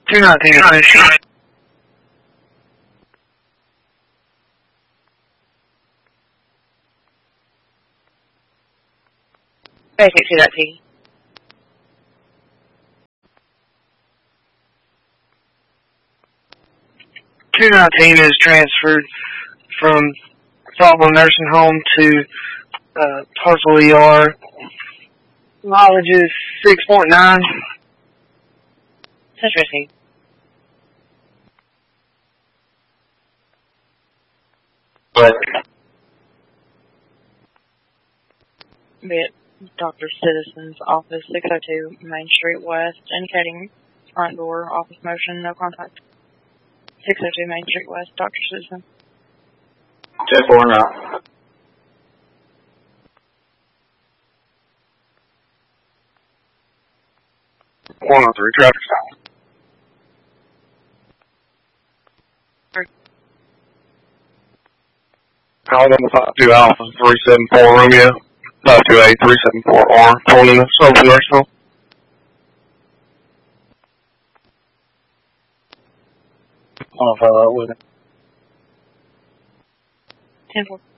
219 is finished. Basic 219. .219 is transferred from Falkland Nursing Home to Parcel ER. Mileage is 6.9. Touch received. Be it Dr. Citizen's office, 602 Main Street West, indicating front door, office motion, no contact. 602 Main Street West, Dr. Citizen. 10-4 now. One on 3 traffic stop. Call number 52 Alpha 374 Romeo 528 374 R. Pulling in the Sullivan Nursing Home. I'll follow up with it. 10-4.